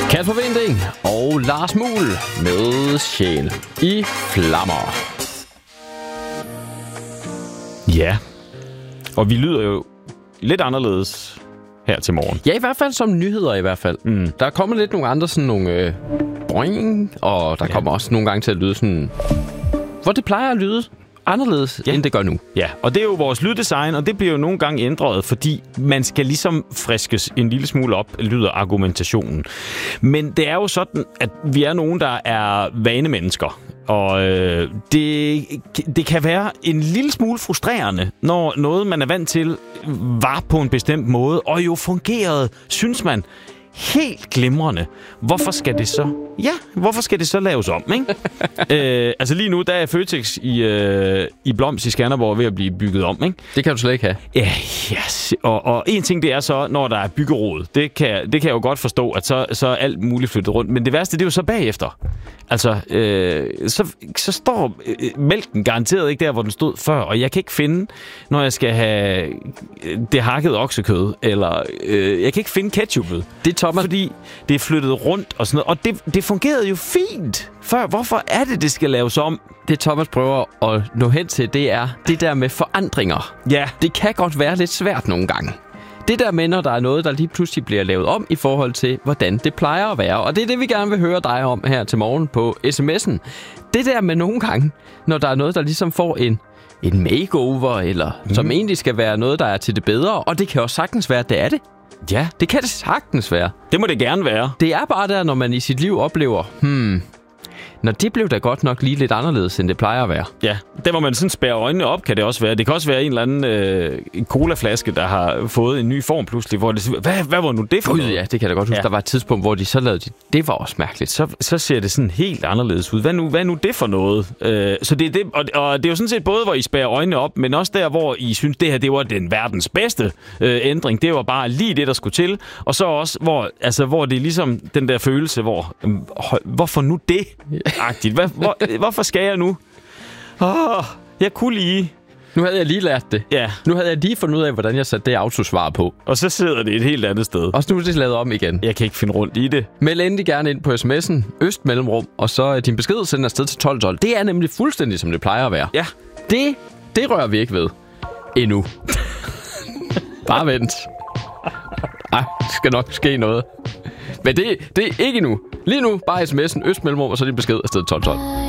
Kasper Winding og Lars Muhl med Sjæl i Flammer. Ja, og vi lyder jo lidt anderledes her til morgen. Ja, i hvert fald som nyheder i hvert fald. Der er kommet lidt nogle andre sådan nogle boing, og der kommer også nogle gange til at lyde sådan, hvor det plejer at lyde anderledes, end det gør nu. Ja, og det er jo vores lyddesign, og det bliver jo nogle gange ændret, fordi man skal ligesom friskes en lille smule op, lyder argumentationen. Men det er jo sådan, at vi er nogen, der er vanemennesker. Og det kan være en lille smule frustrerende, når noget, man er vant til, var på en bestemt måde, og jo fungerede, synes man, helt glimrende. Hvorfor skal det så laves om, ikke? Altså lige nu, der er Føtex i Bloms i Skanderborg ved at blive bygget om, ikke? Det kan du slet ikke have. Ja, yes. Og en ting, det er så, når der er byggeråd. Det kan jeg jo godt forstå, at så er alt muligt flyttet rundt. Men det værste, det er jo så bagefter. Altså, så står mælken garanteret ikke der, hvor den stod før. Og jeg kan ikke finde, når jeg skal have det hakket oksekød, eller jeg kan ikke finde ketchupet. Det er Thomas, fordi det er flyttet rundt og sådan noget. Og det fungerede jo fint før. Hvorfor er det skal laves om? Det Thomas prøver at nå hen til, det er det der med forandringer. Ja. Det kan godt være lidt svært nogle gange. Det der med, når der er noget, der lige pludselig bliver lavet om i forhold til, hvordan det plejer at være. Og det er det, vi gerne vil høre dig om her til morgen på sms'en. Det der med nogle gange, når der er noget, der ligesom får en makeover, eller som egentlig skal være noget, der er til det bedre. Og det kan også sagtens være, at det er det. Ja. Det kan det sagtens være. Det må det gerne være. Det er bare der, når man i sit liv oplever, når det blev da godt nok lige lidt anderledes, end det plejer at være. Ja, der hvor man sådan spærrer øjnene op, kan det også være. Det kan også være en eller anden colaflaske, der har fået en ny form pludselig, hvor det hvad var nu det for noget? Ja, det kan jeg da godt huske. Ja. Der var et tidspunkt, hvor de så lavede det var også mærkeligt. Så ser det sådan helt anderledes ud. Hvad nu det for noget? Så det er det, og det er jo sådan set både, hvor I spærrer øjnene op, men også der, hvor I synes, det her det var den verdens bedste ændring. Det var bare lige det, der skulle til. Og så også, hvor det er ligesom den der følelse, hvorfor nu det? Hvorfor skal jeg nu? Jeg kunne lige. Nu havde jeg lige lært det. Ja. Nu havde jeg lige fundet ud af, hvordan jeg satte det autosvar på. Og så sidder det et helt andet sted. Og nu er det lavet om igen. Jeg kan ikke finde rundt i det. Meld endelig gerne ind på sms'en, østmellemrum, og så din besked sender afsted til 1212. Det er nemlig fuldstændig, som det plejer at være. Ja. Det rører vi ikke ved. Endnu. Bare vent. Ej, skal nok ske noget. Men det er ikke nu. Lige nu, bare sms'en, østmellemrum, og så din besked afsted til 1212.